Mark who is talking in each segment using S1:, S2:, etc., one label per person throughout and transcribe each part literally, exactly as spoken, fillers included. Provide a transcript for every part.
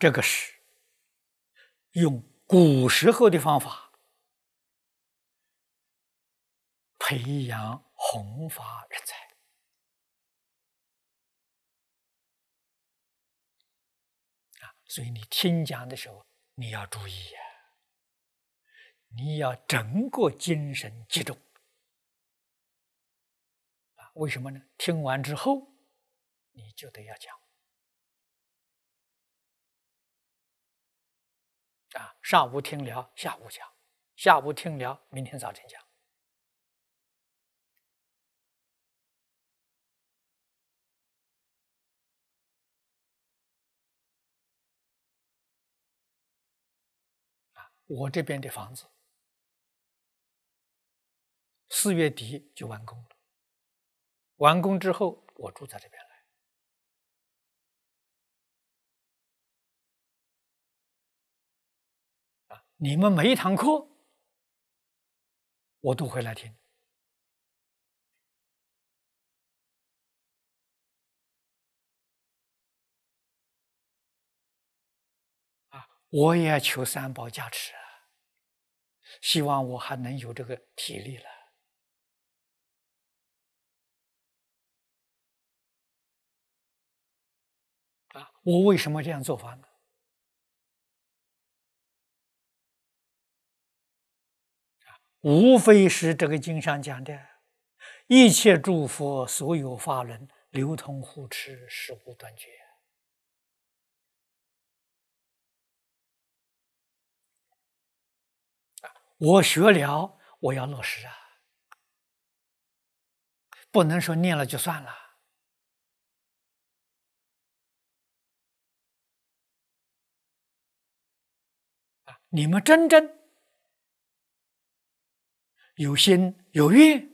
S1: 这个是用古时候的方法培养弘法人才啊！所以你听讲的时候，你要注意呀、啊，你要整个精神集中啊！为什么呢？听完之后，你就得要讲啊！上午听了，下午讲；下午听了，明天早晨讲。我这边的房子四月底就完工了，完工之后我住在这边来。啊，你们每一堂课我都会来听。啊，我也求三宝加持啊，希望我还能有这个体力了。啊，我为什么这样做法呢？无非是这个经上讲的，一切诸佛所有法轮流通护持，实无断绝。我学了，我要落实啊，不能说念了就算了。啊，你们真正有心有愿，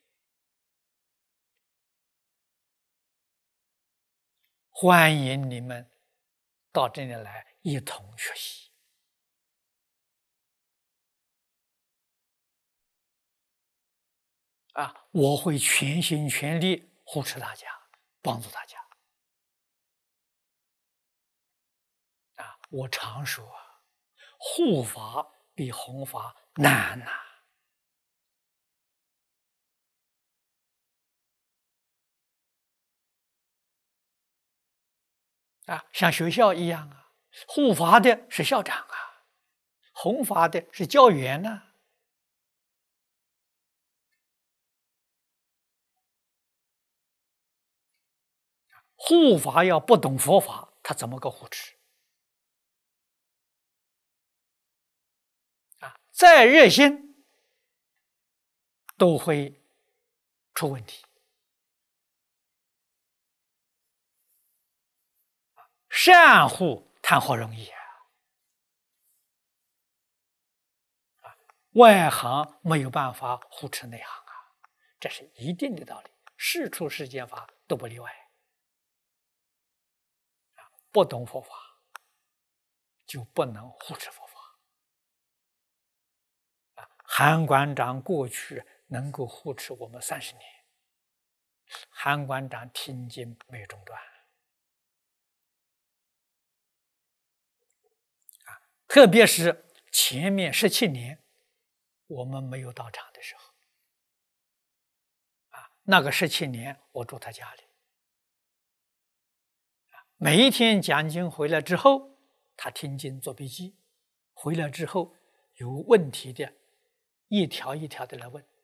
S1: 欢迎你们到这里来一同学习。啊，我会全心全力护持大家，帮助大家。啊，我常说啊，护法比弘法难呐。啊，像学校一样啊，护法的是校长啊，弘法的是教员呢、啊。护法要不懂佛法，他怎么个护持？啊，再热心都会出问题。善护谈何容易啊！啊，外行没有办法护持内行啊，这是一定的道理。世出世间法都不例外。啊，不懂佛法就不能护持佛法。啊，韩馆长过去能够护持我们三十年，韩馆长听经没有中断。特别是前面十七年，我们没有到场的时候，啊，那个十七年我住他家里，啊，每一天讲经回来之后，他听经做笔记，回来之后有问题的，一条一条的来问，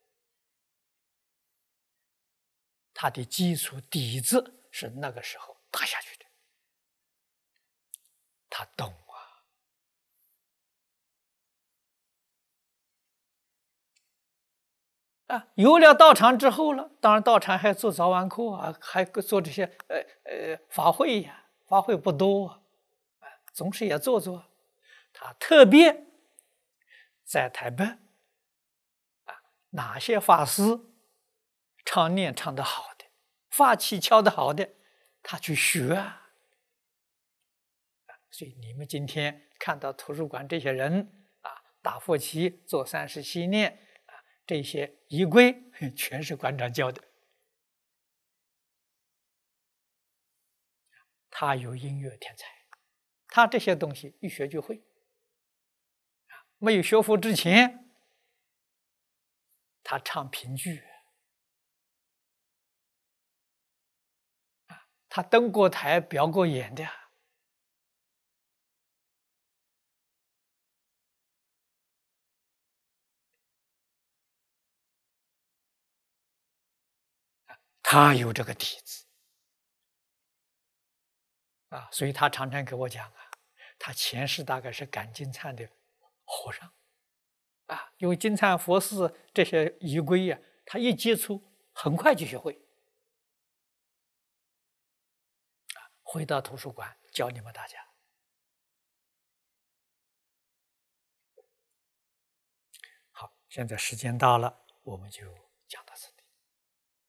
S1: 他的基础底子是那个时候打下去的，他懂。啊，有了道场之后了，当然道场还做早晚课啊，还做这些呃呃法会呀，法会不多啊，总是也做做。他特别在台北啊，哪些法师唱念唱得好的，法器敲得好的，他去学啊。所以你们今天看到图书馆这些人啊，打佛七、做三十七念。这些仪规全是馆长教的，他有音乐天才他这些东西一学就会。没有学佛之前，他唱评剧，他登过台、表过演的。他有这个底子啊，所以他常常给我讲啊，他前世大概是赶金灿的和尚啊，因为金灿佛寺这些仪规呀、啊，他一接触很快就学会。啊，回到图书馆教你们大家。好，现在时间到了，我们就讲到这。